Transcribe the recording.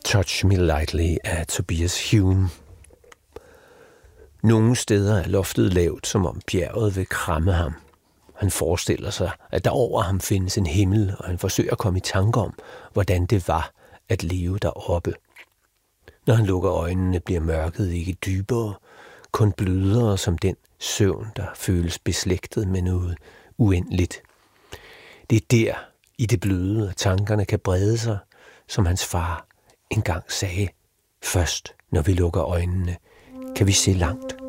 Touch Me Lightly af Tobias Hume. Nogle steder er loftet lavt, som om bjerget vil kramme ham. Han forestiller sig, at der over ham findes en himmel, og han forsøger at komme i tanke om, hvordan det var at leve deroppe. Når han lukker øjnene, bliver mørket ikke dybere, kun blødere som den søvn, der føles beslægtet med noget uendeligt. Det er der, i det bløde, at tankerne kan brede sig, som hans far engang sagde. Først, når vi lukker øjnene, kan vi se langt.